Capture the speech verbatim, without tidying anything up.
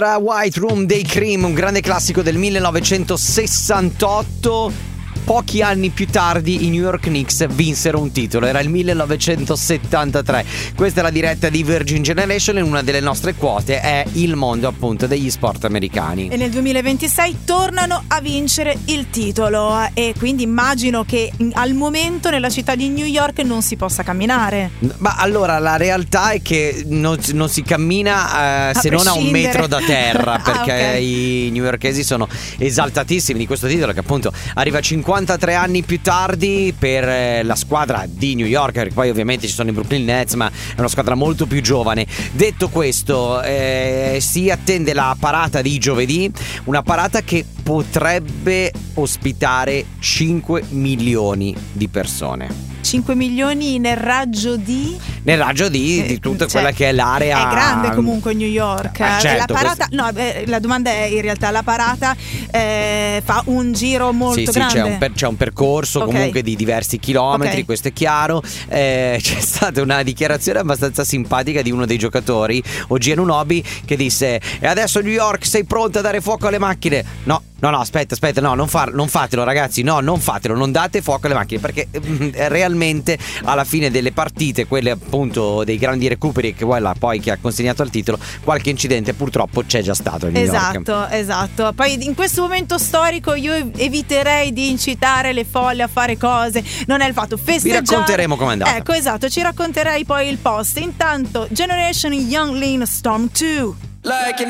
White Room dei Cream, un grande classico del millenovecentosessantotto. Pochi anni più tardi i New York Knicks vinsero un titolo, era il millenovecentosettantatré. Questa è la diretta di Virgin Generation e una delle nostre quote è il mondo appunto degli sport americani. E nel duemilaventisei tornano a vincere il titolo e quindi immagino che al momento nella città di New York non si possa camminare. Ma allora la realtà è che non, non si cammina eh, se non a un metro da terra, perché ah, okay. i newyorkesi sono esaltatissimi di questo titolo che appunto arriva a cinquantatré anni più tardi per la squadra di New York, perché poi ovviamente ci sono i Brooklyn Nets, ma è una squadra molto più giovane. Detto questo, eh, si attende la parata di giovedì, una parata che potrebbe ospitare cinque milioni di persone. cinque milioni nel raggio di? Nel raggio di, di tutta cioè, quella che è l'area. È grande comunque New York. Ah, certo, la parata, questo... no, eh, la domanda è in realtà la parata eh, fa un giro molto sì, grande. Sì, c'è un, per, c'è un percorso okay. comunque di diversi chilometri, okay. questo è chiaro. Eh, c'è stata una dichiarazione abbastanza simpatica di uno dei giocatori, O G Anunoby, che disse: e adesso New York, sei pronta a dare fuoco alle macchine? No. No, no, aspetta, aspetta, no, non, far, non fatelo ragazzi, no, non fatelo, non date fuoco alle macchine, perché eh, realmente alla fine delle partite, quelle appunto dei grandi recuperi, che quella poi che ha consegnato il titolo, qualche incidente purtroppo c'è già stato in New esatto, York. Esatto, esatto. Poi in questo momento storico io eviterei di incitare le folle a fare cose, non è il fatto festeggiare. Vi racconteremo com'è andata. Ecco, esatto, ci racconterei poi il post. Intanto Generation Young Lean Storm due. Like